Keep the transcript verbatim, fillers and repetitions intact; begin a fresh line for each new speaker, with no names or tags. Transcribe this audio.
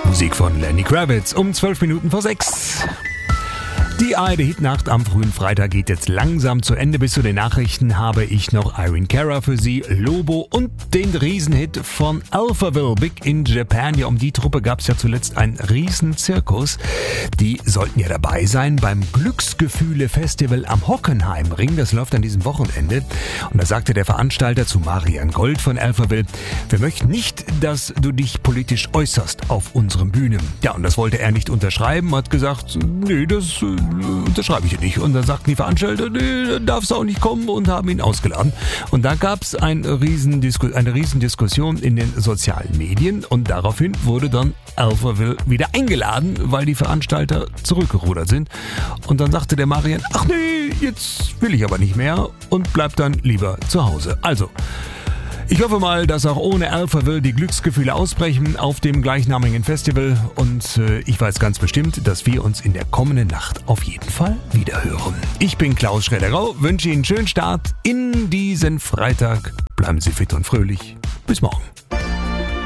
Musik von Lenny Kravitz um zwölf Minuten vor sechs. Die A R D-Hitnacht am frühen Freitag geht jetzt langsam zu Ende. Bis zu den Nachrichten habe ich noch Irene Cara für Sie, Lobo und den Riesenhit von Alphaville, Big in Japan. Ja, um die Truppe gab es ja zuletzt einen Riesenzirkus. Die sollten ja dabei sein beim Glücksgefühle-Festival am Hockenheimring. Das läuft an diesem Wochenende. Und da sagte der Veranstalter zu Marian Gold von Alphaville: Wir möchten nicht, dass du dich politisch äußerst auf unseren Bühnen. Ja, und das wollte er nicht unterschreiben, hat gesagt, nee, das unterschreibe ich nicht. Und dann sagten die Veranstalter, nee, dann darfst du auch nicht kommen, und haben ihn ausgeladen. Und da gab es ein Riesendisku- eine Riesendiskussion in den sozialen Medien, und daraufhin wurde dann Alphaville wieder eingeladen, weil die Veranstalter zurückgerudert sind. Und dann sagte der Marian, ach nee, jetzt will ich aber nicht mehr, und bleibt dann lieber zu Hause. Also, ich hoffe mal, dass auch ohne Alphaville die Glücksgefühle ausbrechen auf dem gleichnamigen Festival, und äh, ich weiß ganz bestimmt, dass wir uns in der kommenden Nacht auf jeden Fall wiederhören. Ich bin Klaus Schredderau, wünsche Ihnen einen schönen Start in diesen Freitag. Bleiben Sie fit und fröhlich. Bis morgen.